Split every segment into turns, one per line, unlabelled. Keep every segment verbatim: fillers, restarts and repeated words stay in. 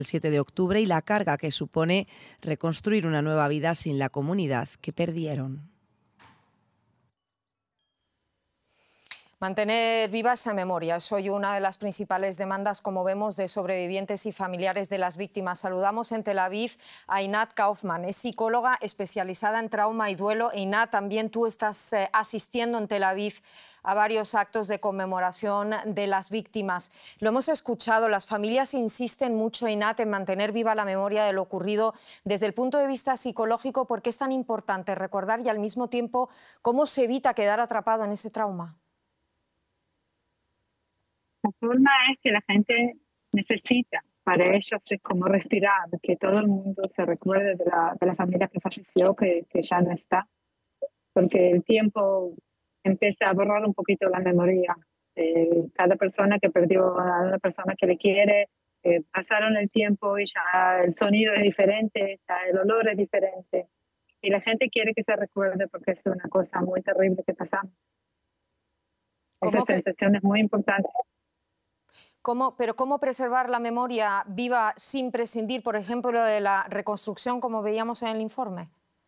el siete de octubre y la carga que supone reconstruir una nueva vida sin la comunidad que perdieron.
Mantener viva esa memoria es hoy una de las principales demandas, como vemos, de sobrevivientes y familiares de las víctimas. Saludamos en Tel Aviv a Einat Kaufman, es psicóloga especializada en trauma y duelo. Einat, también tú estás eh, asistiendo en Tel Aviv a varios actos de conmemoración de las víctimas. Lo hemos escuchado, las familias insisten mucho, Einat, en mantener viva la memoria de lo ocurrido desde el punto de vista psicológico. ¿Por qué es tan importante recordar y al mismo tiempo cómo se evita quedar atrapado en ese trauma?
La forma es que la gente necesita, para ellos es como respirar, que todo el mundo se recuerde de la, de la familia que falleció, que, que ya no está, porque el tiempo empieza a borrar un poquito la memoria. Eh, cada persona que perdió a una persona que le quiere, eh, pasaron el tiempo y ya el sonido es diferente, ya el olor es diferente. Y la gente quiere que se recuerde porque es una cosa muy terrible que pasamos. Esa
que...
sensación es muy importante.
¿Cómo, pero cómo preservar la memoria viva sin prescindir, por ejemplo, de la reconstrucción, como veíamos en el informe?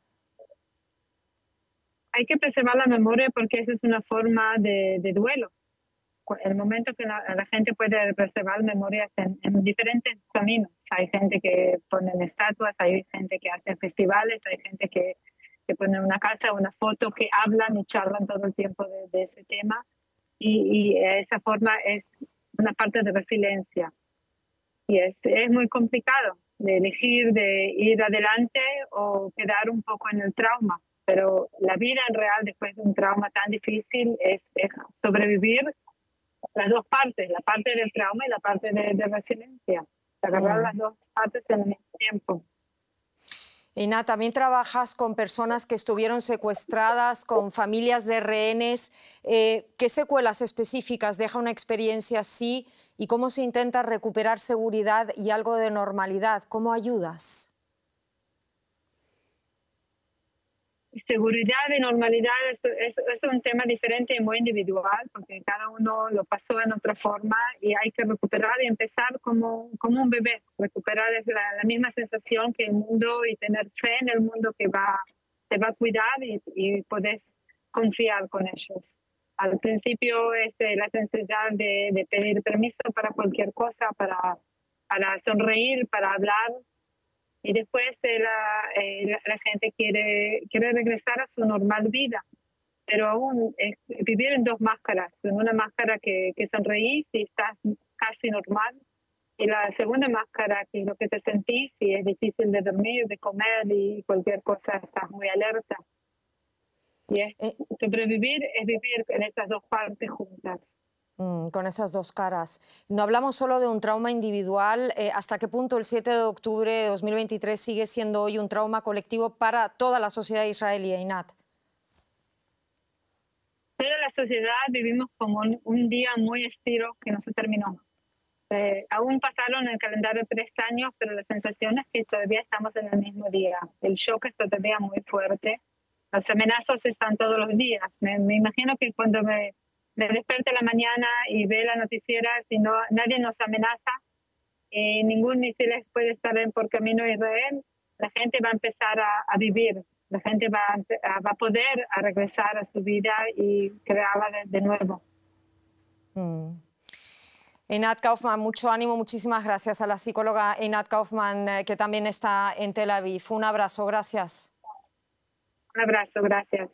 Hay que preservar la memoria porque esa es una forma de, de duelo. El momento que la, la gente puede preservar memorias en, en diferentes caminos. Hay gente que pone estatuas, hay gente que hace festivales, hay gente que, que pone una casa, una foto, que hablan y charlan todo el tiempo de, de ese tema. Y, y esa forma es una parte de resiliencia. Y es, es muy complicado de elegir de ir adelante o quedar un poco en el trauma. Pero la vida en real después de un trauma tan difícil es, es sobrevivir las dos partes, la parte del trauma y la parte de, de resiliencia. Agarrar mm. las dos partes en el mismo tiempo.
Einat, también trabajas con personas que estuvieron secuestradas, con familias de rehenes. Eh, ¿Qué secuelas específicas deja una experiencia así y cómo se intenta recuperar seguridad y algo de normalidad? ¿Cómo ayudas?
Seguridad y normalidad es, es, es un tema diferente y muy individual porque cada uno lo pasó en otra forma y hay que recuperar y empezar como, como un bebé. Recuperar es la, la misma sensación que el mundo y tener fe en el mundo que va, te va a cuidar y, y podés confiar con ellos. Al principio es eh, la necesidad de, de pedir permiso para cualquier cosa, para, para sonreír, para hablar. Y después eh, la, eh, la, la gente quiere, quiere regresar a su normal vida, pero aún es vivir en dos máscaras, en una máscara que, que sonreís y estás casi normal, y la segunda máscara que es lo que te sentís y es difícil de dormir, de comer y cualquier cosa, estás muy alerta. Y es, eh, sobrevivir es vivir en estas dos partes juntas.
Mm, con esas dos caras. No hablamos solo de un trauma individual. Eh, ¿Hasta qué punto el siete de octubre de dos mil veintitrés sigue siendo hoy un trauma colectivo para toda la sociedad israelí, Einat?
Toda la sociedad vivimos como un, un día muy estiro que no se terminó. Eh, aún pasaron en el calendario tres años, pero la sensación es que todavía estamos en el mismo día. El shock es todavía muy fuerte. Los amenazos están todos los días. Me, me imagino que cuando me... me despierto en la mañana y ve la noticiera, si no, nadie nos amenaza y ningún misil puede estar en por camino a Israel, la gente va a empezar a, a vivir, la gente va a, va a poder a regresar a su vida y crearla de, de nuevo.
Mm. Einat Kaufman, mucho ánimo, muchísimas gracias a la psicóloga Einat Kaufman, eh, que también está en Tel Aviv. Un abrazo, gracias.
Un abrazo, gracias.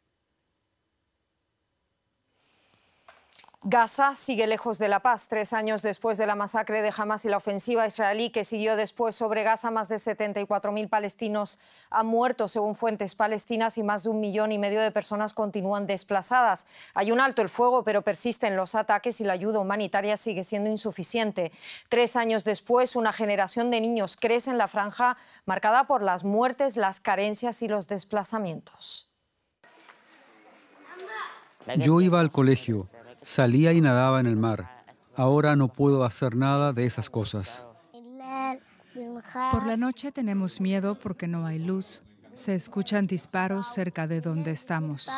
Gaza sigue lejos de la paz. Tres años después de la masacre de Hamas y la ofensiva israelí que siguió después sobre Gaza, más de setenta y cuatro mil palestinos han muerto, según fuentes palestinas, y más de un millón y medio de personas continúan desplazadas. Hay un alto el fuego, pero persisten los ataques y la ayuda humanitaria sigue siendo insuficiente. Tres años después, una generación de niños crece en la franja marcada por las muertes, las carencias y los desplazamientos.
Yo iba al colegio. Salía y nadaba en el mar. Ahora no puedo hacer nada de esas cosas.
Por la noche tenemos miedo porque no hay luz. Se escuchan disparos cerca de donde estamos.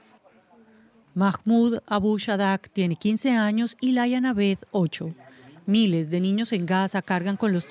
Mahmoud Abu Shadak tiene quince años y Laia Naved, ocho. Miles de niños en Gaza cargan con los